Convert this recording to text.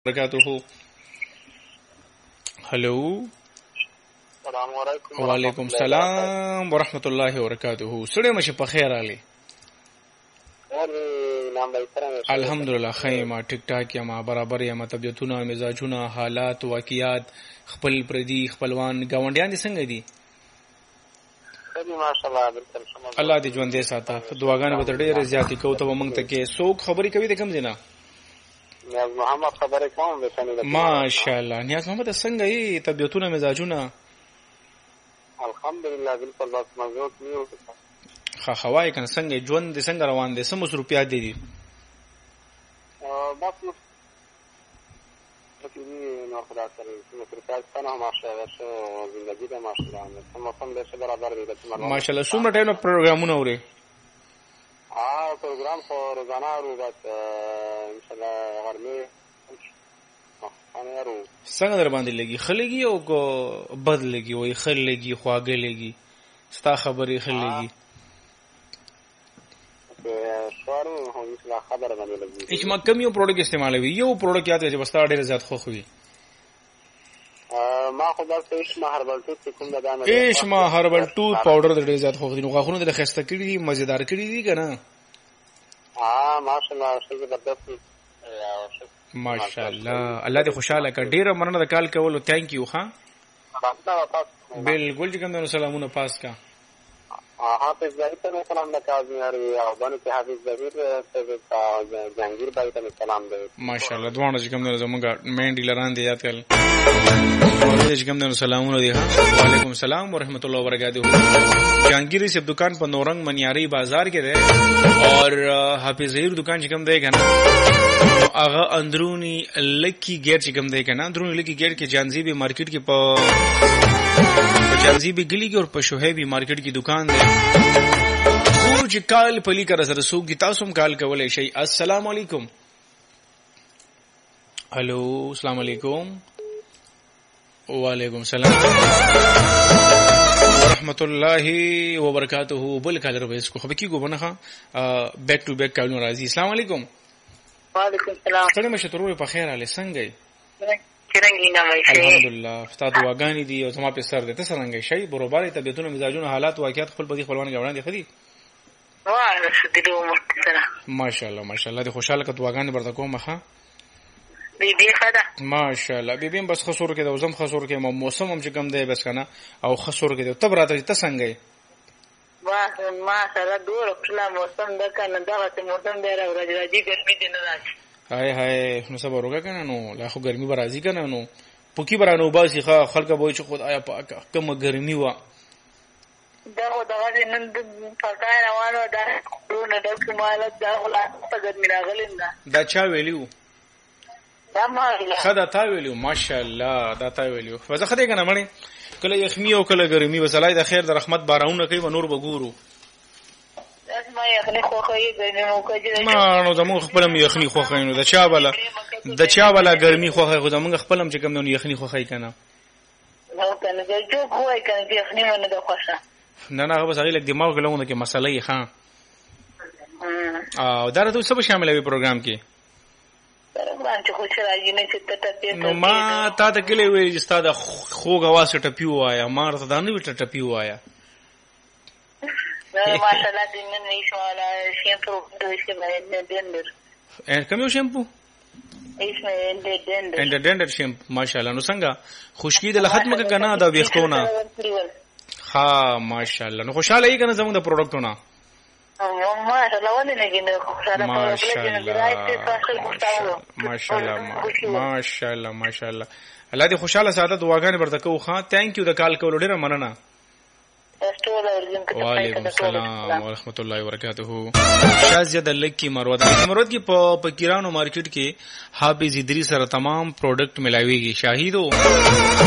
وبرکاته. هلو. السلام علیکم. وعلیکم السلام ورحمت الله وبرکاته. سړی مشه په خیر علي. الحمدلله خیمه ټیک ټاک یم، برابر یم. طبیعتونه، مزاجونه، حالات، واقعیات، خپل پردي خپلوان ګاونډیان دي څنګه دي؟ ماشاءالله بالکل. الله دې ژوندې ساته. دعاګانې به ډېرې زیاتې کوو. ته به موږ ته کې څوک خبرې کوي د کوم ځای نه؟ نیاز محمد خبرې کوم. ماشاءالله. نیاز محمد څنګه یې؟ طبیعتونه، مزاجونه؟ الحمدلله بالکل. بس مزوق نیو خوای کنه څنګه ژوند دې څنګه روان دي؟ سم مصروفیات دي؟ بس نو خدا سره مصروفیات څنګه ماشاءالله زندگی ده ماشاءالله موسم دې برابر دی. ماشاءالله. څومره ټایم پروګرامونه اوري؟ پروګرام خو روزانه اورو. بس ان شاء الله غرمه څنګه در باندې لګي؟ خلګي او کو بد لګي؟ وای خلګي خواږه لګي؟ ستا خبرې خلګي؟ اچ ما کم یو پروډکټ استعمالوي؟ یو پروډکټ یاد چې بستا ډېر زیات خوښ وي؟ ما خو بس ایشما هربل ټوت کوم دا نه. ایشما هربل ټوت پاوډر ډېر زیات خوښ دي. نو غاښونه د خسته کړي دي، مزیدار کړي دي کنه؟ ماشاءالله شي زبردست. ماشاءالله. الله دې خوشاله کړ. ډېر مننه د کال کولو. ثانک یو. ها بالکل. چې کوم نو سلامونه پاس کا. حافظ ظاهر ته سلام د کاظمی اروي او باندې حافظ ظاهر ته جنگیر بھائی ته سلام دی. ماشاءالله. دوه چې کوم نو زموږ مین ډیلران دي یاد کړل. چې کوم نو سلامونه دي. ها وعلیکم السلام ورحمت الله وبرکاته. جنگیر سے دکان په نورنګ منیاری بازار کې ده اور حافظ ظاهر دکان چې کوم دی کنه هغه اندرونی لکی گیټ چې کوم دی کنه اندرونی لکی گیټ کې جانزیبی مارکیټ کې په جانزیبی گلی کې اور په شوهیبی مارکیټ کې دکان دی. خو چې کال پلی کر سره سو کی تاسو هم کال کولای شي. السلام علیکم. هلو. السلام علیکم. وعلیکم السلام ورحمت الله وبرکاته. بل کال رويس کو خبر کی کو بنخه بیک ټو بیک کالو راځي. السلام علیکم. وعلیکم السلام. څنګه مشترو په خیر علي څنګه؟ څنګه نه مې شي؟ الحمدلله. ستاسو دعاګانې دي او زما په سر ده. ته څنګه شي؟ برابر طبيعتونه، مزاجونه، حالات، واقعیت خپل بدی خپلوان غوړان دي خدي؟ واه ستدو مستره. ماشاءالله ماشاءالله. دې خوشاله ک دعاګانې برته کومه ښه. بیبي خدا ماشاءالله. بیبي بس خسور کې د وزم خسور کې موسم هم چې کم دی بس کنه او خسور کې ته براته ته څنګه؟ ما سره دور خپل موسم د کنه دغه موسم دی راځي ګرمي دي نه راځي. هاي هاي نو صبر وکړه کنه نو لا خو ګرمي برازي کنه نو پوکی برانو باسي خلک به چې خود آیا پاک کوم ګرمي وا دغه نن د پکای روانو دا ټول د کمالت دا ولا په ګرمي راغلم دا چا ویلیو؟ خدا تا ویلیو. ماشاءالله. دا تا ویلیو. فزه خدای کنه مړی کله یخمی او کله ګرمي وسلای د خیر د رحمت بارونه کوي و نور بګورو. ما یخنی خوخه ګرمي مو کوي. ما نو زمو خپلم یخنی خوخه نو د چا بلا ګرمي خوخه خو زمونږ خپلم چې کوم نو یخنی خوخه کنه. نو کنه جو کوی کنه یخنی منه د خوښه. نه بس هغه لک دماغ غلونه کې مسله یې ښا. او دا راته څه شامل وي پروګرام کې؟ نو ما تا ته کله وی چې ستا د خوږ اواز ټپیو وایا ما راته دا نه وی ټپیو وایا. ماشاءالله دې نن نه شواله شیمپو د ډندر. کوم یو شیمپو؟ ډندر شیمپو. ماشاءالله. نو څنګه خشکی د ختمه کنه دا ویختونه؟ ها ماشاءالله. نو خوشاله یې کنه زموږ د پروډکټونه؟ ماشاءالله ولې نه کینې خوشاله ماشاءالله ماشاءالله. الله دې خوشاله ساته. دعاګانې برته کوو. ښه ثانک یو د کال کولو ډیره مننه. وعلیکم السلام ورحمت الله وبرکاته. شازیه لکی مرود کی په کیرانو مارکیټ کې حافظ ادری سره تمام پروډکټ ملاويږي. شاهدو